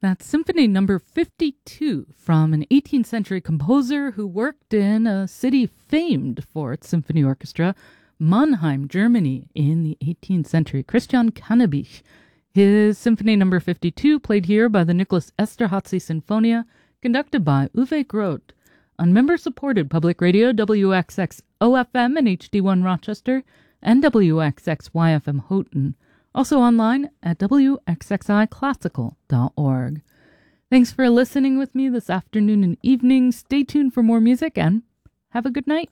That's Symphony Number 52 from an 18th century composer who worked in a city famed for its symphony orchestra, Mannheim, Germany, in the 18th century, Christian Cannabich. His Symphony Number 52 played here by the Nicholas Esterhazy Sinfonia, conducted by Uwe Groth, on member-supported public radio WXX OFM and HD1 Rochester and WXX YFM Houghton. Also online at wxxiclassical.org. Thanks for listening with me this afternoon and evening. Stay tuned for more music and have a good night.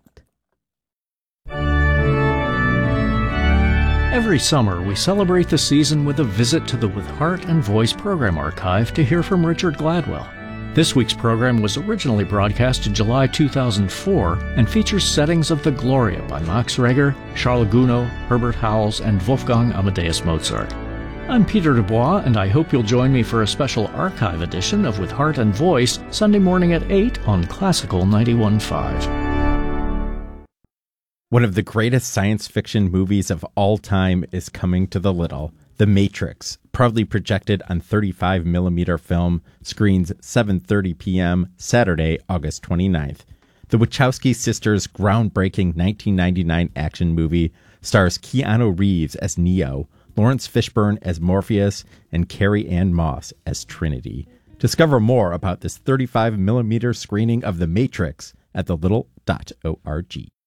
Every summer, we celebrate the season with a visit to the With Heart and Voice program archive to hear from Richard Gladwell. This week's program was originally broadcast in July 2004 and features settings of the Gloria by Max Reger, Charles Gounod, Herbert Howells, and Wolfgang Amadeus Mozart. I'm Peter Dubois, and I hope you'll join me for a special archive edition of With Heart and Voice Sunday morning at 8 on Classical 91.5. One of the greatest science fiction movies of all time is coming to the Little. The Matrix, proudly projected on 35mm film, screens 7:30 p.m. Saturday, August 29th. The Wachowski sisters' groundbreaking 1999 action movie stars Keanu Reeves as Neo, Lawrence Fishburne as Morpheus, and Carrie-Anne Moss as Trinity. Discover more about this 35mm screening of The Matrix at thelittle.org.